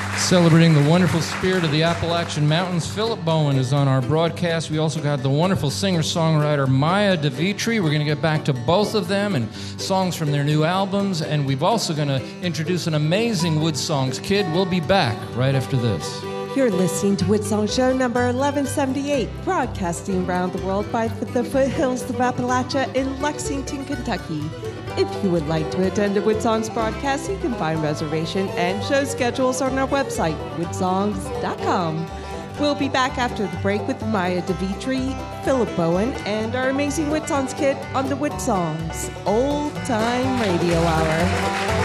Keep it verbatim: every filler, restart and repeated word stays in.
Celebrating the wonderful spirit of the Appalachian Mountains, Philip Bowen is on our broadcast. We also got the wonderful singer-songwriter Maya DeVitri. We're going to get back to both of them and songs from their new albums. And we've also going to introduce an amazing Wood Songs kid. We'll be back right after this. You're listening to Woodsong Show number eleven seventy-eight, broadcasting around the world by the foothills of Appalachia in Lexington, Kentucky. If you would like to attend a Woodsongs broadcast, you can find reservation and show schedules on our website, woodsongs dot com. We'll be back after the break with Maya DeVitri, Philip Bowen, and our amazing Woodsongs kid on the Woodsongs Old Time Radio Hour.